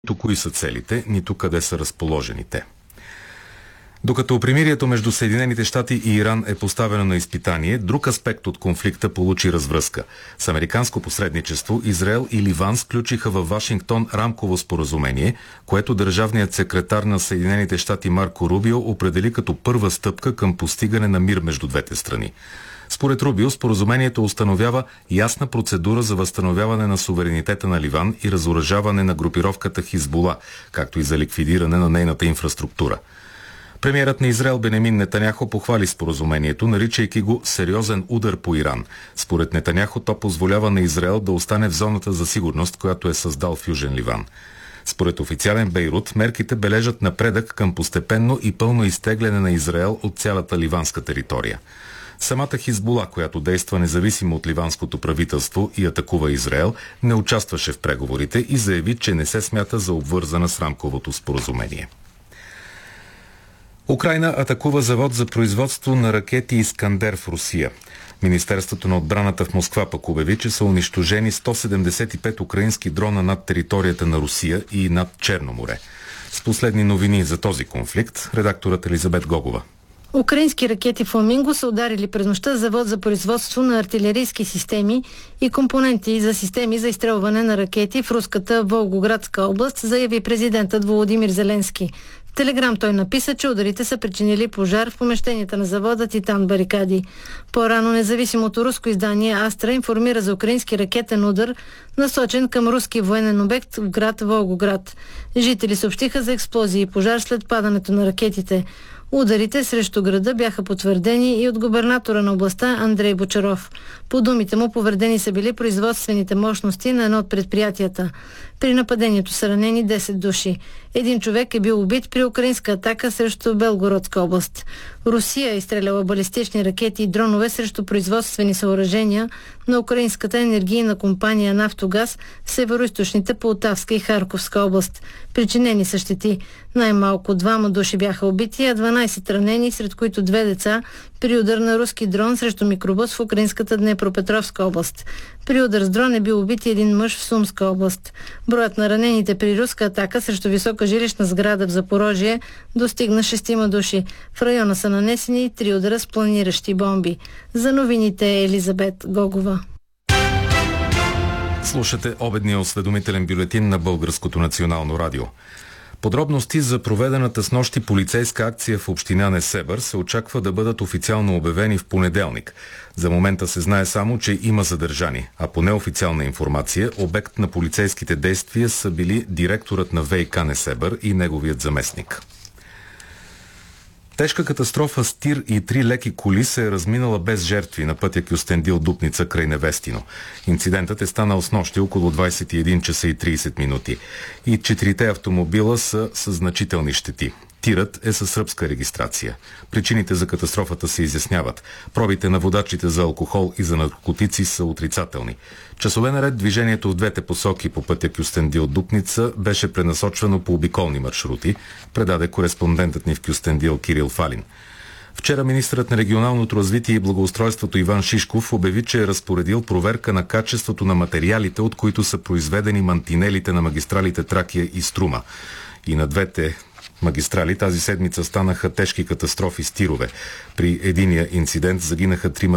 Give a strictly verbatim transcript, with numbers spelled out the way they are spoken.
нито кои са целите, нито къде са разположени те. Докато примирието между Съединените щати и Иран е поставено на изпитание, друг аспект от конфликта получи развръзка. С американско посредничество Израел и Ливан сключиха във Вашингтон рамково споразумение, което държавният секретар на Съединените щати Марко Рубио определи като първа стъпка към постигане на мир между двете страни. Според Рубио, споразумението установява ясна процедура за възстановяване на суверенитета на Ливан и разоръжаване на групировката Хизбула, както и за ликвидиране на нейната инфраструктура. Премиерът на Израел Бенемин Нетаняхо похвали споразумението, наричайки го сериозен удар по Иран. Според Нетаняхо то позволява на Израел да остане в зоната за сигурност, която е създал в Южен Ливан. Според официален Бейрут, мерките бележат напредък към постепенно и пълно изтегляне на Израел от цялата ливанска територия. Самата Хизбула, която действа независимо от ливанското правителство и атакува Израел, не участваше в преговорите и заяви, че не се смята за обвързана с рамковото споразумение. Украйна атакува завод за производство на ракети Искандер в Русия. Министерството на отбраната в Москва пък обяви, че са унищожени сто седемдесет и пет украински дрона над територията на Русия и над Черно море. С последни новини за този конфликт, редакторът Елизабет Гогова. Украински ракети Фламинго са ударили през нощта завод за производство на артилерийски системи и компоненти за системи за изстрелване на ракети в руската Волгоградска област, заяви президентът Володимир Зеленски. В Телеграм той написа, че ударите са причинили пожар в помещенията на завода Титан Барикади. По-рано независимото руско издание Астра информира за украински ракетен удар, насочен към руски военен обект в град Волгоград. Жители съобщиха за експлозии и пожар след падането на ракетите. Ударите срещу града бяха потвърдени и от губернатора на областта Андрей Бочаров. По думите му, повредени са били производствените мощности на едно от предприятията. При нападението са ранени десет души. Един човек е бил убит при украинска атака срещу Белгородска област. Русия е изстреляла балистични ракети и дронове срещу производствени съоръжения на украинската енергийна компания Нафтогаз в североизточните Полтавска и Харковска област. Причинени са щети. Най-малко двама души бяха убити, а дванайсет ранени, сред които две деца, при удар на руски дрон срещу микробус в украинската Днепропетровска област. При удар с дрон е бил убит един мъж в Сумска област. Броят на ранените при руска атака срещу висока жилищна сграда в Запорожие достигна шестима души. В района са нанесени три удара с планиращи бомби. За новините е Елизабет Гогова. Слушате обедния осведомителен бюлетин на Българското национално радио. Подробности за проведената снощи полицейска акция в община Несебър се очаква да бъдат официално обявени в понеделник. За момента се знае само, че има задържани, а по неофициална информация обект на полицейските действия са били директорът на ВиК Несебър и неговият заместник. Тежка катастрофа с тир и три леки коли се е разминала без жертви на пътя Кюстендил Дупница край Невестино. Инцидентът е станал снощи около двайсет и един часа и трийсет минути и четирите автомобила са с значителни щети. Тирът е със сръбска регистрация. Причините за катастрофата се изясняват. Пробите на водачите за алкохол и за наркотици са отрицателни. Часове наред движението в двете посоки по пътя Кюстендил Дупница беше пренасочвано по обиколни маршрути, предаде кореспондентът ни в Кюстендил Кирил Фалин. Вчера министърът на регионалното развитие и благоустройството Иван Шишков обяви, че е разпоредил проверка на качеството на материалите, от които са произведени мантинелите на магистралите Тракия и Струма. И на двете магистрали тази седмица станаха тежки катастрофи с тирове. При единия инцидент загинаха трима